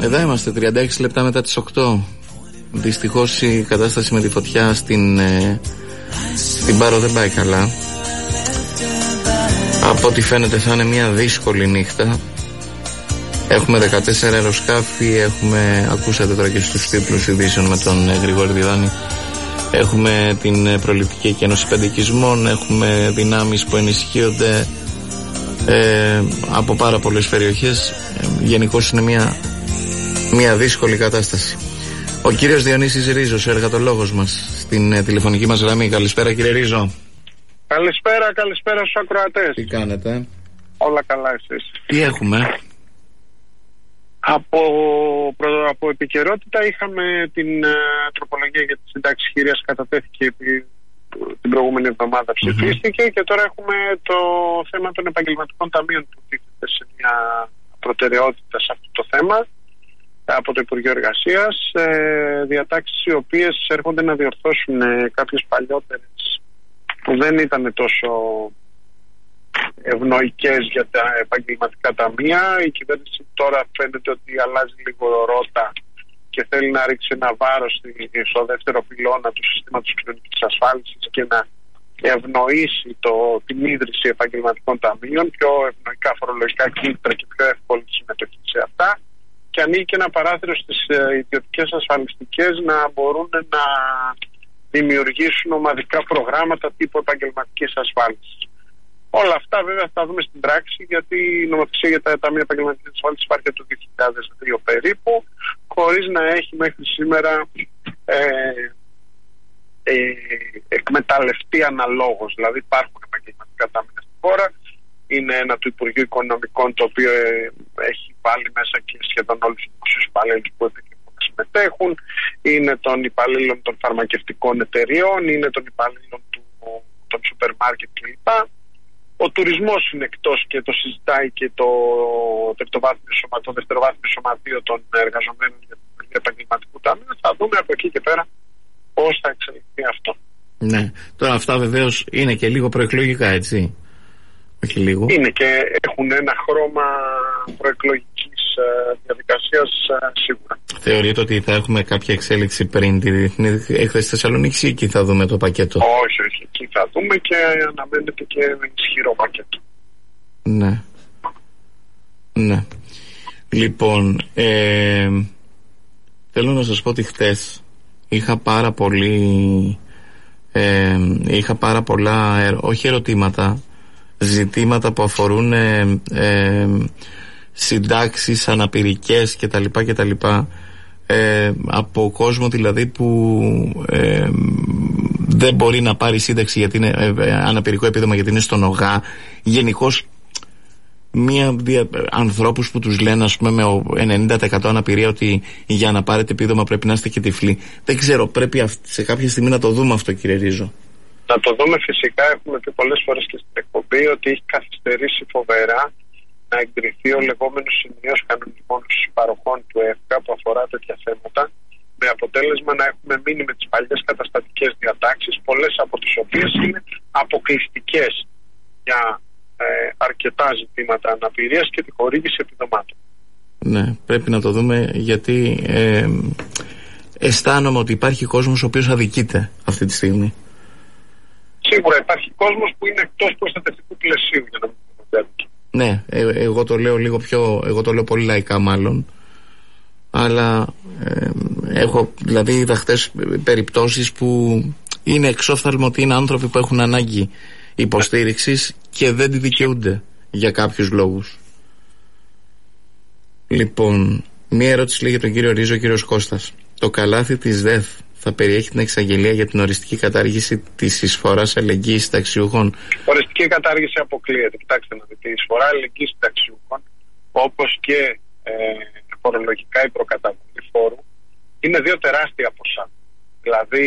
Εδώ είμαστε, 36 λεπτά μετά τις 8. Δυστυχώς η κατάσταση με τη φωτιά στην Πάρο δεν πάει καλά. Από ό,τι φαίνεται θα είναι μια δύσκολη νύχτα. Έχουμε 14 αεροσκάφη, ακούσατε τώρα και στους τίτλους ειδήσεων με τον Γρηγόρη Διδάνη, έχουμε την προληπτική εκένωση πεντηκισμών, έχουμε δυνάμεις που ενισχύονται από πάρα πολλές περιοχές. Γενικώς είναι μια δύσκολη κατάσταση. Ο κύριος Διονύσης Ρίζος, ο εργατολόγος μας, στην τηλεφωνική μας γραμμή. Καλησπέρα κύριε Ρίζο. Καλησπέρα στους ακροατές. Τι κάνετε? Όλα καλά, εσείς? Τι έχουμε? Από επικαιρότητα είχαμε την τροπολογία για τη συντάξη χειρίας, κατατέθηκε την προηγούμενη εβδομάδα, ψηφίστηκε, και τώρα έχουμε το θέμα των επαγγελματικών ταμείων που τίθεται σε μια προτεραιότητα σε αυτό το θέμα από το Υπουργείο Εργασίας, διατάξεις οι οποίες έρχονται να διορθώσουν κάποιες παλιότερες που δεν ήταν τόσο ευνοϊκές για τα επαγγελματικά ταμεία. Η κυβέρνηση τώρα φαίνεται ότι αλλάζει λίγο ρότα και θέλει να ρίξει ένα βάρος στο δεύτερο πυλώνα του συστήματος κοινωνικής ασφάλισης και να ευνοήσει την ίδρυση επαγγελματικών ταμείων, πιο ευνοϊκά φορολογικά κίνητρα και πιο εύκολη συμμετοχή σε αυτά, και ανοίγει και ένα παράθυρο στις ιδιωτικές ασφαλιστικές να μπορούν να δημιουργήσουν ομαδικά προγράμματα τύπου επαγγελματικής ασφάλισης. Όλα αυτά βέβαια θα τα δούμε στην πράξη, γιατί η νομοθεσία για τα ταμεία επαγγελματικής ασφάλισης υπάρχει από το 2002 περίπου, χωρίς να έχει μέχρι σήμερα εκμεταλλευτεί αναλόγως. Δηλαδή υπάρχουν επαγγελματικά ταμεία στην χώρα, είναι ένα του Υπουργείου Οικονομικών, το οποίο έχει βάλει μέσα και σχεδόν όλους τους δημοσίους υπαλλήλους που συμμετέχουν, είναι των υπαλλήλων των φαρμακευτικών εταιριών, είναι των υπαλλήλων των σούπερ μάρκετ κλπ. Ο τουρισμός είναι εκτός και το συζητάει και το δευτεροβάθμιο σωματείο των εργαζομένων για την επαγγελματικού ταμείου. Θα δούμε από εκεί και πέρα πώς θα εξελιχθεί αυτό. Ναι, τώρα αυτά βεβαίως είναι και λίγο προεκλογικά, έτσι. Όχι λίγο. Είναι και έχουν ένα χρώμα προεκλογικής διαδικασίας σίγουρα. Θεωρείτε ότι θα έχουμε κάποια εξέλιξη πριν τη Διεθνή Έκθεση Θεσσαλονίκης ή εκεί θα δούμε το πακέτο? Όχι, εκεί θα δούμε και αναμένεται και ισχυρό πακέτο. Ναι. Λοιπόν, θέλω να σας πω ότι χτες είχα πάρα πολλά όχι ερωτήματα, ζητήματα που αφορούν συντάξεις αναπηρικές κτλ. Από κόσμο δηλαδή που δεν μπορεί να πάρει σύνταξη γιατί είναι αναπηρικό επίδομα, γιατί είναι στον ΟΓΑ. Γενικώς ανθρώπους που τους λένε, ας πούμε, με 90% αναπηρία ότι για να πάρετε επίδομα πρέπει να είστε και τυφλοί. Δεν ξέρω, πρέπει σε κάποια στιγμή να το δούμε αυτό, κύριε Ρίζο. Να το δούμε φυσικά. Έχουμε πει πολλές φορές και στην εκπομπή ότι έχει καθυστερήσει φοβερά να εγκριθεί ο λεγόμενος ενιαίος κανονισμός παροχών του ΕΦΚΑ που αφορά τέτοια θέματα, με αποτέλεσμα να έχουμε μείνει με τις παλιές καταστατικές διατάξεις, πολλές από τις οποίες είναι αποκλειστικές για αρκετά ζητήματα αναπηρίας και τη χορήγηση επιδομάτων. Ναι, πρέπει να το δούμε, γιατί αισθάνομαι ότι υπάρχει κόσμος ο οποίος αδικείται αυτή τη στιγμή. Σίγουρα υπάρχει κόσμος που είναι εκτός προστατευτικού πλαισίου, για να μην πούμε. Ναι, εγώ το λέω πολύ λαϊκά μάλλον, αλλά δηλαδή είδα χτες περιπτώσεις που είναι εξόφθαλμο ότι είναι άνθρωποι που έχουν ανάγκη υποστήριξης και δεν τη δικαιούνται για κάποιους λόγους. Λοιπόν, μία ερώτηση λέει για τον κύριο Ρίζο, ο κύριος Κώστας. Το καλάθι της ΔΕΘ θα περιέχει την εξαγγελία για την οριστική κατάργηση της εισφοράς αλληλεγγύης συνταξιούχων? Οριστική κατάργηση αποκλείεται. Κοιτάξτε να δείτε, η εισφορά αλληλεγγύης συνταξιούχων, όπως και φορολογικά η προκαταβολή φόρου, είναι δύο τεράστια ποσά. Δηλαδή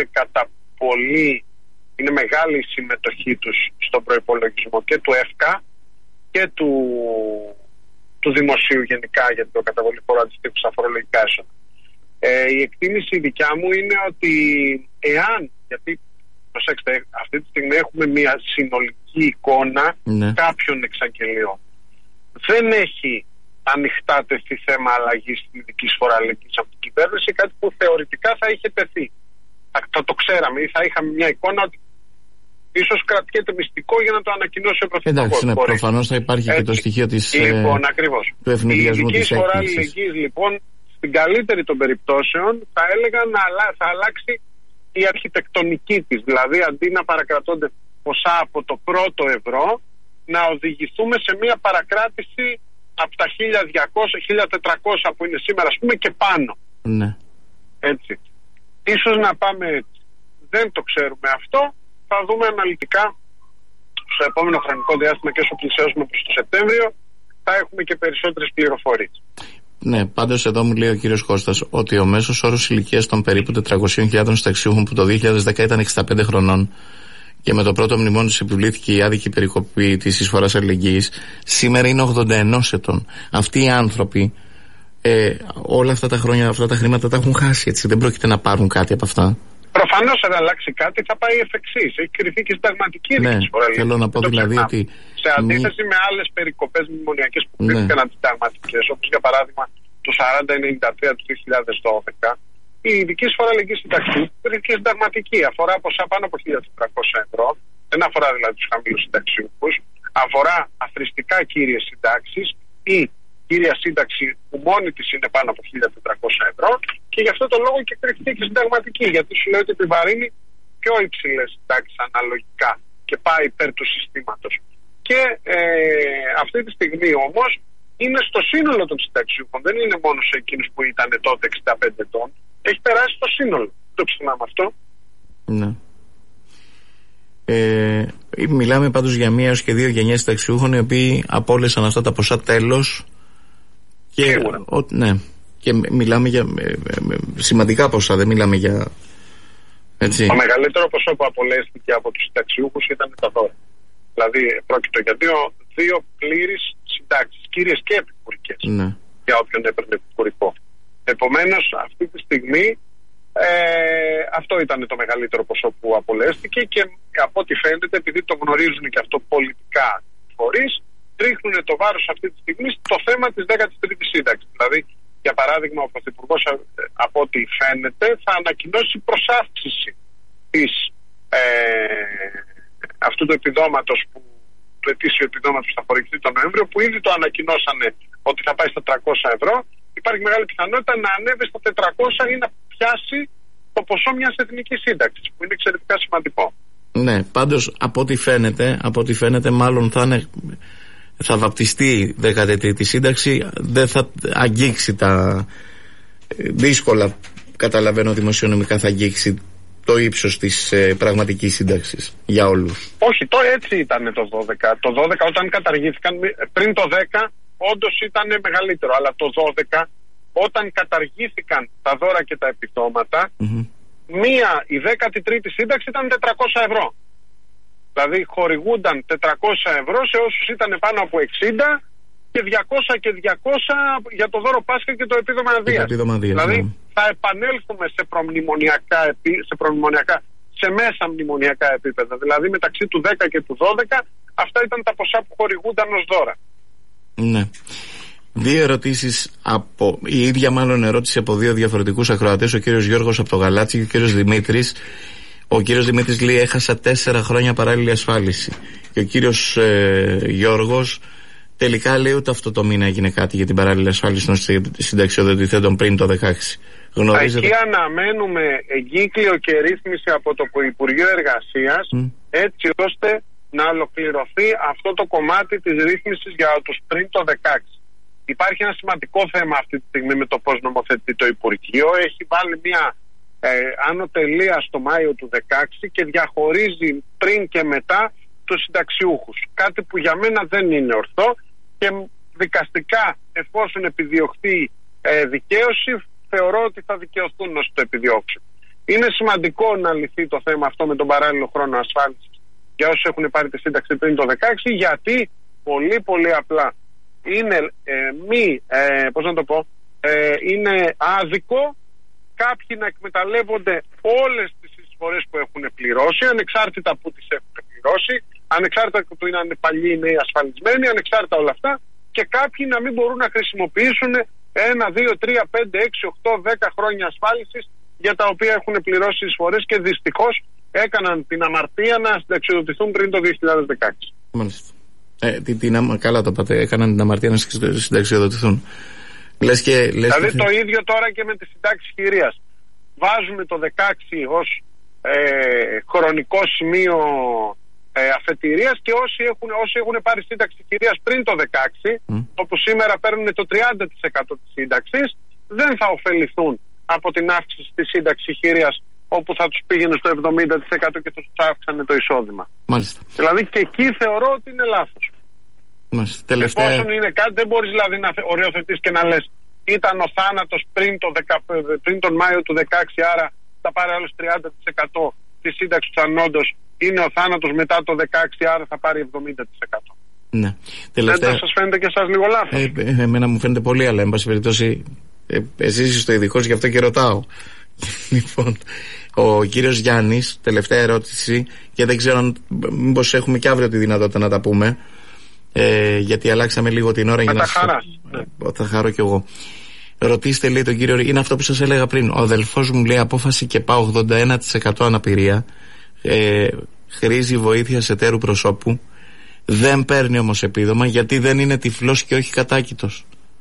είναι μεγάλη η συμμετοχή τους στον προϋπολογισμό και του ΕΦΚΑ και του δημοσίου γενικά για την προκαταβολή φόρου αντιστοίχου στα φορολογικά έσοδα. Η εκτίμηση δικιά μου είναι ότι γιατί προσέξτε, αυτή τη στιγμή έχουμε μια συνολική εικόνα κάποιων εξαγγελιών. Δεν έχει ανοιχτά τεθεί θέμα αλλαγής της ειδικής φοροαλλαγής από την κυβέρνηση, κάτι που θεωρητικά θα είχε τεθεί. Θα το ξέραμε ή θα είχαμε μια εικόνα ότι ίσως κρατιέται μυστικό για να το ανακοινώσει ο Πρωθυπουργός. Εντάξει, ναι, προφανώς θα υπάρχει και το στοιχείο της, του ευνηδιασμού της έκπληξης. Η ειδική φοροαλλαγής λοιπόν, στην καλύτερη των περιπτώσεων, θα έλεγα θα αλλάξει η αρχιτεκτονική της. Δηλαδή, αντί να παρακρατώνται ποσά από το πρώτο ευρώ, να οδηγηθούμε σε μια παρακράτηση από τα 1.200-1.400 που είναι σήμερα, ας πούμε, και πάνω. Ναι. Έτσι. Ίσως να πάμε έτσι. Δεν το ξέρουμε αυτό. Θα δούμε αναλυτικά στο επόμενο χρονικό διάστημα και όσο πλησιώσουμε προς το Σεπτέμβριο θα έχουμε και περισσότερες πληροφορίες. Ναι, πάντως εδώ μου λέει ο κύριος Κώστας ότι ο μέσος όρος ηλικίας των περίπου 400.000 συνταξιούχων που το 2010 ήταν 65 χρονών και με το πρώτο μνημόνιο επιβλήθηκε η άδικη περικοπή της εισφοράς αλληλεγγύης, σήμερα είναι 81 ετών. Αυτοί οι άνθρωποι όλα αυτά τα χρόνια, αυτά τα χρήματα τα έχουν χάσει, έτσι. Δεν πρόκειται να πάρουν κάτι από αυτά. Προφανώς αν αλλάξει κάτι θα πάει εφ' εξής. Έχει κρυφθεί και συνταγματική ειδική φοροαλλαγή. Θέλω να πω δηλαδή ότι. Σε αντίθεση με άλλες περικοπές μνημονιακές που κρίθηκαν αντισυνταγματικές, όπως για παράδειγμα το 4093 του 2012, η ειδική φοροαλλαγή συνταξιού κρίθηκε συνταγματική. Αφορά ποσά πάνω από 1.400 ευρώ. Δεν αφορά δηλαδή τους χαμηλούς συνταξιούχους. Αφορά αθροιστικά κύριες συντάξεις ή κύρια σύνταξη που μόνη της είναι πάνω από 1.400 ευρώ και γι' αυτό το λόγο και κρυφτεί και συνταγματική, γιατί σου λέει ότι επιβαρύνει πιο υψηλές συντάξεις αναλογικά και πάει υπέρ του συστήματος. Και αυτή τη στιγμή όμως είναι στο σύνολο των συνταξιούχων, δεν είναι μόνο σε εκείνους που ήταν τότε 65 ετών, έχει περάσει στο σύνολο. Το ξεχνάμε αυτό. Ναι. Μιλάμε πάντως για μία έως και δύο γενιές συνταξιούχων οι οποίοι απόλυσαν αυτά τα ποσά τέλος. Και, ναι, και μιλάμε για σημαντικά ποσά, δεν μιλάμε για. Έτσι. Το μεγαλύτερο ποσό που απολέστηκε από τους συνταξιούχους ήταν τα δώρα. Δηλαδή πρόκειται για δύο πλήρεις συντάξεις, κύριες και επικουρικές, ναι, για όποιον έπαιρνε επικουρικό. Επομένως, αυτή τη στιγμή αυτό ήταν το μεγαλύτερο ποσό που απολέστηκε και από ό,τι φαίνεται, επειδή το γνωρίζουν και αυτό πολιτικά φορείς, ρίχνουν το βάρος αυτή τη στιγμή στο θέμα της 13ης σύνταξης. Δηλαδή, για παράδειγμα, ο Πρωθυπουργός, από ό,τι φαίνεται, θα ανακοινώσει προσάυξηση αυτού του επιδόματος, του ετήσιου επιδόματος που θα χορηγηθεί τον Νοέμβριο, που ήδη το ανακοινώσανε ότι θα πάει στα 300 ευρώ. Υπάρχει μεγάλη πιθανότητα να ανέβει στα 400 ή να πιάσει το ποσό μιας εθνικής σύνταξης, που είναι εξαιρετικά σημαντικό. Ναι, πάντως από ό,τι φαίνεται μάλλον θα βαπτιστεί η 13η σύνταξη, δεν θα αγγίξει δύσκολα καταλαβαίνω δημοσιονομικά θα αγγίξει το ύψος της πραγματικής σύνταξης για όλους. Όχι, έτσι ήταν το 12. Το 12 όταν καταργήθηκαν, πριν το 10 όντως ήταν μεγαλύτερο, αλλά το 12 όταν καταργήθηκαν τα δώρα και τα επιδόματα, η 13η σύνταξη ήταν 400 ευρώ. Δηλαδή χορηγούνταν 400 ευρώ σε όσους ήταν πάνω από 60 και 200 και 200 για το δώρο Πάσχα και το επίδομα Αδείας. Δηλαδή θα επανέλθουμε σε μέσα μνημονιακά επίπεδα. Δηλαδή μεταξύ του 10 και του 12 αυτά ήταν τα ποσά που χορηγούνταν ως δώρα. Ναι. Δύο ερωτήσεις η ίδια μάλλον ερώτηση από δύο διαφορετικούς ακροατές, ο κύριος Γιώργος από το Γαλάτσι και ο κύριος Δημήτρης. Ο κύριος Δημήτρης λέει έχασα 4 χρόνια παράλληλη ασφάλιση και ο κύριος Γιώργος τελικά λέει ούτε αυτό το μήνα έγινε κάτι για την παράλληλη ασφάλιση των συνταξιοδοτηθέντων πριν το 2016. Εκεί αναμένουμε εγκύκλιο και ρύθμιση από το Υπουργείο Εργασίας έτσι ώστε να ολοκληρωθεί αυτό το κομμάτι της ρύθμισης για τους πριν το 2016. Υπάρχει ένα σημαντικό θέμα αυτή τη στιγμή με το πώς νομοθετεί το Υπουργείο. Έχει βάλει μια άνω τελεία στο Μάιο του 2016 και διαχωρίζει πριν και μετά τους συνταξιούχους. Κάτι που για μένα δεν είναι ορθό και δικαστικά, εφόσον επιδιωχθεί δικαίωση, θεωρώ ότι θα δικαιωθούν όσοι το επιδιώξουν. Είναι σημαντικό να λυθεί το θέμα αυτό με τον παράλληλο χρόνο ασφάλισης για όσους έχουν πάρει τη σύνταξη πριν το 2016, γιατί πολύ πολύ απλά είναι είναι άδικο κάποιοι να εκμεταλλεύονται όλες τις εισφορές που έχουν πληρώσει, ανεξάρτητα που τις έχουν πληρώσει, ανεξάρτητα που είναι παλιοί ή νέοι ασφαλισμένοι, ανεξάρτητα όλα αυτά, και κάποιοι να μην μπορούν να χρησιμοποιήσουν 1, 2, 3, 5, 6, 8, 10 χρόνια ασφάλισης για τα οποία έχουν πληρώσει εισφορές και δυστυχώς έκαναν την αμαρτία να συνταξιοδοτηθούν πριν το 2016. Μάλιστα. Καλά το είπατε, έκαναν την αμαρτία να συνταξιοδοτηθούν. Δηλαδή το ίδιο τώρα και με τη συντάξη χειρίας. Βάζουμε το 16 ως χρονικό σημείο αφετηρίας και όσοι έχουν πάρει σύνταξη χειρίας πριν το 16, όπου σήμερα παίρνουν το 30% της σύνταξης, δεν θα ωφεληθούν από την αύξηση της σύνταξης χειρίας, όπου θα τους πήγαινε στο 70% και τους αύξανε το εισόδημα. Μάλιστα. Δηλαδή και εκεί θεωρώ ότι είναι λάθος. Εφόσον είναι κάτι, δεν μπορείς δηλαδή να οριοθετείς και να λες ήταν ο θάνατος πριν τον Μάιο του 16, άρα θα πάρει άλλος 30% της σύνταξης του ανόντος. Είναι ο θάνατος μετά το 16, άρα θα πάρει 70%. Ναι. Δεν σας φαίνεται και εσάς λίγο λάθος? Εμένα μου φαίνεται πολύ, αλλά εν πάση περιπτώσει εσείς είστε ειδικός, γι' αυτό και ρωτάω. Λοιπόν, ο κύριος Γιάννης, τελευταία ερώτηση, και δεν ξέρω μήπως έχουμε και αύριο τη δυνατότητα να τα πούμε, γιατί αλλάξαμε λίγο την ώρα. Θα χαρώ κι εγώ. Ρωτήστε, λέει, τον κύριο, είναι αυτό που σας έλεγα πριν. Ο αδελφός μου, λέει, απόφαση και πάω 81% αναπηρία, χρήζει βοήθεια σε εταίρου προσώπου, δεν παίρνει όμως επίδομα γιατί δεν είναι τυφλός και όχι κατάκητος.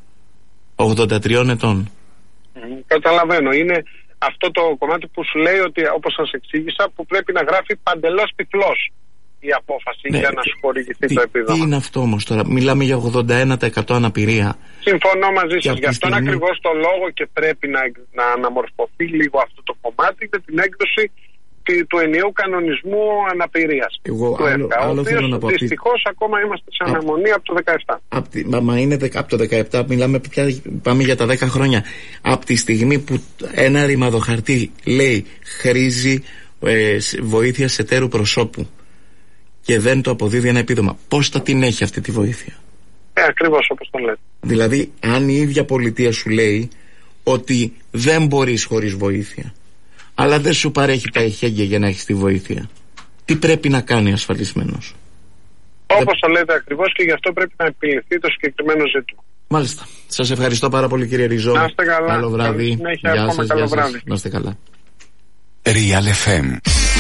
83 ετών. Καταλαβαίνω. Είναι αυτό το κομμάτι που σου λέει ότι, όπως σας εξήγησα, που πρέπει να γράφει παντελώς τυφλός η απόφαση για να σου χορηγηθεί το επίδομα. Τι είναι αυτό όμως τώρα? Μιλάμε για 81% αναπηρία. Συμφωνώ μαζί σας. Γι' αυτόν ακριβώς το λόγο και πρέπει να αναμορφωθεί λίγο αυτό το κομμάτι με την έκδοση του ενιαίου κανονισμού αναπηρίας. Άλλο θέλω να πω. Δυστυχώς ακόμα είμαστε σε αναμονή από το 17. Μα είναι από το 17, πάμε για τα 10 χρόνια. Από τη στιγμή που ένα ρημαδοχαρτί λέει χρήζει βοήθεια σε εταίρου προσώπου και δεν το αποδίδει ένα επίδομα, πώς θα την έχει αυτή τη βοήθεια? Ακριβώς όπως το λέτε. Δηλαδή, αν η ίδια πολιτεία σου λέει ότι δεν μπορείς χωρίς βοήθεια, αλλά δεν σου παρέχει τα εχέγγυα για να έχεις τη βοήθεια, τι πρέπει να κάνει ασφαλισμένος? Όπως το λέτε ακριβώς, και γι' αυτό πρέπει να επιληθεί το συγκεκριμένο ζήτημα. Μάλιστα. Σας ευχαριστώ πάρα πολύ, κύριε Ριζό. Να είστε καλά. Καλό βράδυ. Γεια σας. Καλό βράδυ. Να είστε καλά. Real FM.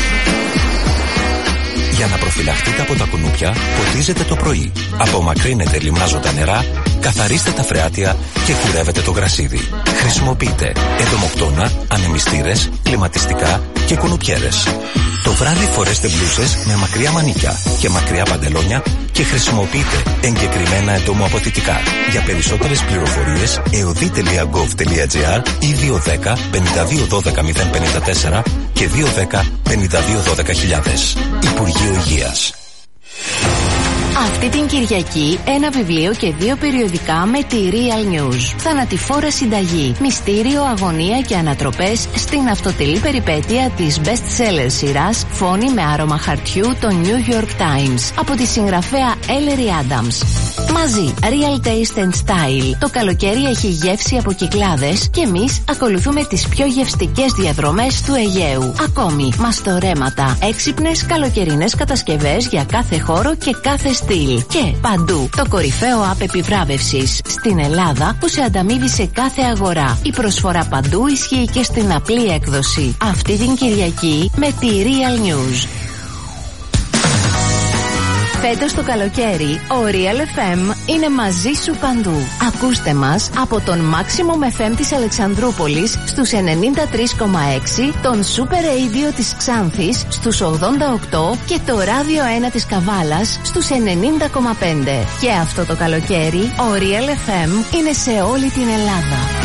Για να προφυλαχτείτε από τα κουνούπια, ποτίζετε το πρωί. Απομακρύνετε λιμνάζω τα νερά, καθαρίστε τα φρεάτια και κουρεύετε το γρασίδι. Χρησιμοποιείτε εντομοκτώνα, ανεμιστήρες, κλιματιστικά και κουνουπιέρες. Το βράδυ φορέστε μπλούσες με μακριά μανίκια και μακριά παντελόνια και χρησιμοποιείτε εγκεκριμένα εντομοαποθητικά. Για περισσότερες πληροφορίες, eodi.gov.gr ή 210 52 12 054 και 210 52 12 000. Υπουργείο Υγείας. Αυτή την Κυριακή ένα βιβλίο και 2 περιοδικά με τη Real News. Θανατηφόρα συνταγή, μυστήριο, αγωνία και ανατροπές στην αυτοτελή περιπέτεια της best-seller σειράς Φόνη με άρωμα χαρτιού των New York Times από τη συγγραφέα Ellery Adams. Μαζί, Real Taste and Style. Το καλοκαίρι έχει γεύση από Κυκλάδες και εμείς ακολουθούμε τις πιο γευστικές διαδρομές του Αιγαίου. Ακόμη, μαστορέματα, έξυπνες καλοκαιρινές κατασκευές για κάθε χώρο και κάθε στυλ. Και παντού το κορυφαίο app επιβράβευσης στην Ελλάδα που σε ανταμείβει σε κάθε αγορά. Η προσφορά παντού ισχύει και στην απλή έκδοση. Αυτή την Κυριακή με τη Real News. Φέτος το καλοκαίρι, ο Real FM είναι μαζί σου παντού. Ακούστε μας από τον Maximum FM της Αλεξανδρούπολης στους 93,6, τον Super Radio της Ξάνθης στους 88 και το Radio 1 της Καβάλας στους 90,5. Και αυτό το καλοκαίρι, ο Real FM είναι σε όλη την Ελλάδα.